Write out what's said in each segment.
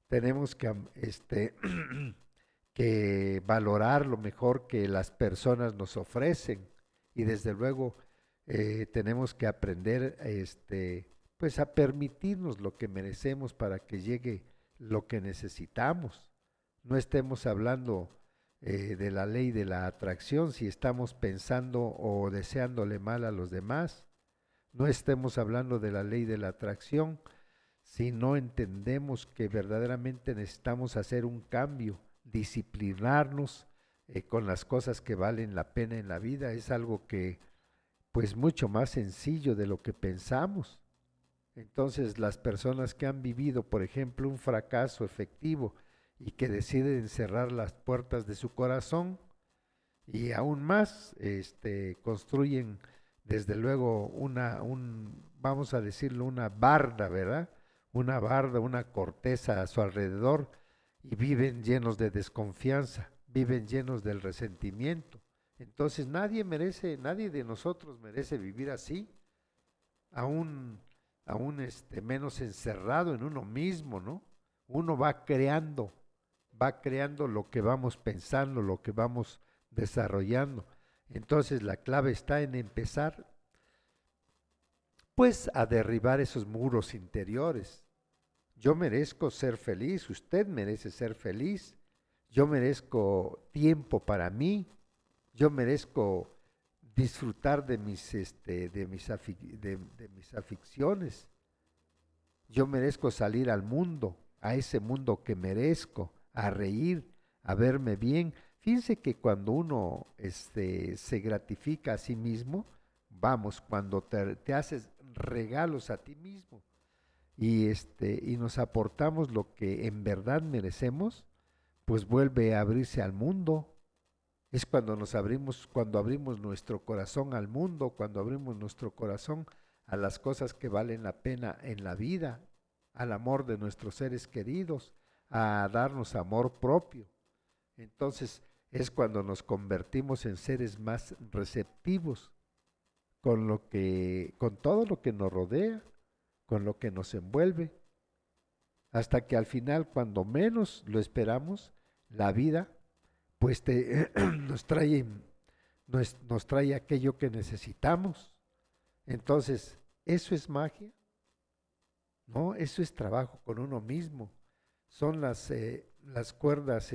tenemos que, que valorar lo mejor que las personas nos ofrecen y desde luego tenemos que aprender pues a permitirnos lo que merecemos para que llegue lo que necesitamos. No estemos hablando de la ley de la atracción si estamos pensando o deseándole mal a los demás. No estemos hablando de la ley de la atracción si no entendemos que verdaderamente necesitamos hacer un cambio, disciplinarnos con las cosas que valen la pena en la vida. Es algo que pues mucho más sencillo de lo que pensamos. Entonces las personas que han vivido, por ejemplo, un fracaso efectivo y que deciden cerrar las puertas de su corazón y aún más construyen desde luego vamos a decirlo, una barda, ¿verdad? Una barda, una corteza a su alrededor y viven llenos de desconfianza, viven llenos del resentimiento. Entonces nadie de nosotros merece vivir así, aún, aún menos encerrado en uno mismo, ¿no? Uno va creando lo que vamos pensando, lo que vamos desarrollando. Entonces la clave está en empezar pues a derribar esos muros interiores. Yo merezco ser feliz, usted merece ser feliz, yo merezco tiempo para mí, yo merezco disfrutar de mis aficiones, yo merezco salir al mundo, a ese mundo que merezco, a reír, a verme bien. Fíjense que cuando uno se gratifica a sí mismo, vamos, cuando te haces regalos a ti mismo y nos aportamos lo que en verdad merecemos, pues vuelve a abrirse al mundo. Es cuando abrimos nuestro corazón al mundo, cuando abrimos nuestro corazón a las cosas que valen la pena en la vida, al amor de nuestros seres queridos, a darnos amor propio. Entonces es cuando nos convertimos en seres más receptivos con todo lo que nos rodea, con lo que nos envuelve, hasta que al final, cuando menos lo esperamos, la vida pues nos trae aquello que necesitamos. Entonces, ¿eso es magia? No, eso es trabajo con uno mismo. Son las cuerdas,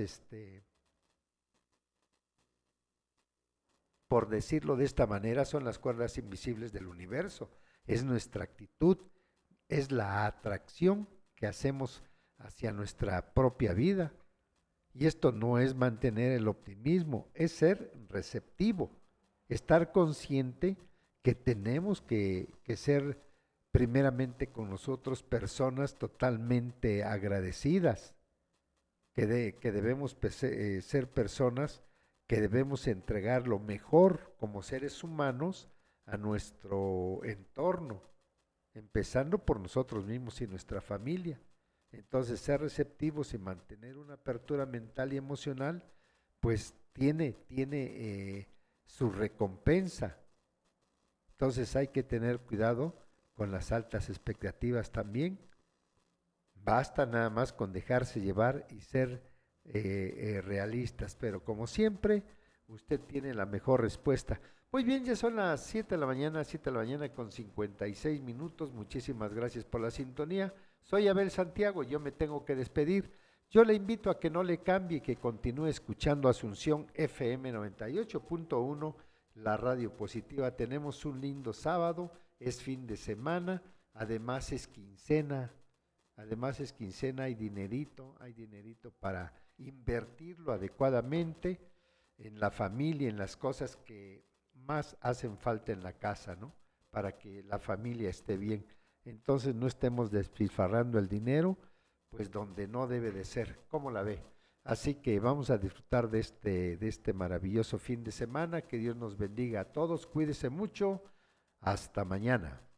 por decirlo de esta manera, son las cuerdas invisibles del universo. Es nuestra actitud, es la atracción que hacemos hacia nuestra propia vida. Y esto no es mantener el optimismo, es ser receptivo, estar consciente que tenemos que ser primeramente con nosotros personas totalmente agradecidas, que debemos ser personas que debemos entregar lo mejor como seres humanos a nuestro entorno, empezando por nosotros mismos y nuestra familia. Entonces, ser receptivos y mantener una apertura mental y emocional, pues tiene su recompensa. Entonces, hay que tener cuidado con las altas expectativas también. Basta nada más con dejarse llevar y ser realistas, pero como siempre, usted tiene la mejor respuesta. Muy bien, ya son las 7 de la mañana con 56 minutos. Muchísimas gracias por la sintonía. Soy Abel Santiago, yo me tengo que despedir. Yo le invito a que no le cambie, que continúe escuchando Asunción FM 98.1, la radio positiva. Tenemos un lindo sábado, es fin de semana, además es quincena. Además es quincena, hay dinerito para invertirlo adecuadamente en la familia, en las cosas que más hacen falta en la casa, ¿no? Para que la familia esté bien. Entonces no estemos despilfarrando el dinero, pues donde no debe de ser. ¿Cómo la ve? Así que vamos a disfrutar de este maravilloso fin de semana. Que Dios nos bendiga a todos. Cuídese mucho. Hasta mañana.